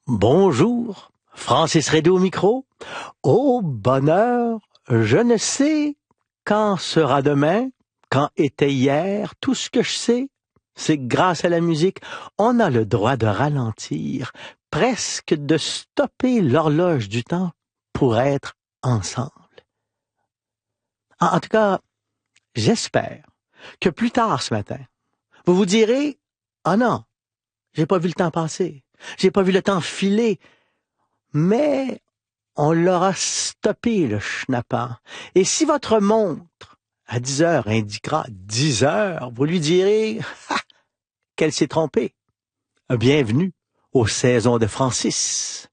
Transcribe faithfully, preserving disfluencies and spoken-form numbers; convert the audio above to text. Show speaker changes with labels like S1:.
S1: Bonjour, Francis Redé au micro. Au bonheur, je ne sais quand sera demain, quand était hier. Tout ce que je sais, c'est que grâce à la musique, on a le droit de ralentir, presque de stopper l'horloge du temps pour être ensemble. En, en tout cas, j'espère que plus tard ce matin, vous vous direz, ah non, j'ai pas vu le temps passer, j'ai pas vu le temps filer, mais on l'aura stoppé, le schnappant. Et si votre montre, à dix heures, indiquera dix heures, vous lui direz ah, qu'elle s'est trompée. Bienvenue aux saisons de Francis.